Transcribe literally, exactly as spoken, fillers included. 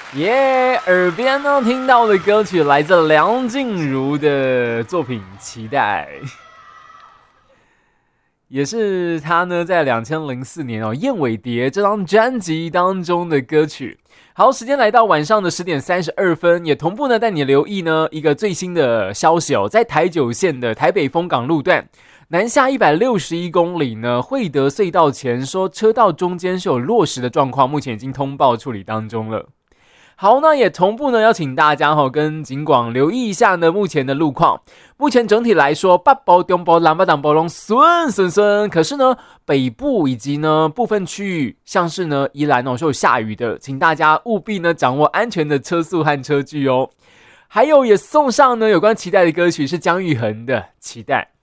耶、yeah, 耳边呢听到的歌曲来自梁静茹的作品《期待》，也是她呢在二零零四年哦《燕尾蝶》这张专辑当中的歌曲。好，时间来到晚上的十点三十二分，也同步呢带你留意呢一个最新的消息哦，在台九线的台北丰港路段南下一百六十一公里呢，惠德隧道前说车道中间是有落石的状况，目前已经通报处理当中了。好，那也同步呢邀请大家哈跟警广留意一下呢目前的路况。目前整体来说，北部、中部、南部、东部都顺顺顺，可是呢北部以及呢部分区域，像是呢宜兰哦是有下雨的，请大家务必呢掌握安全的车速和车距哦。还有也送上呢有关期待的歌曲是姜育恒的《期待》。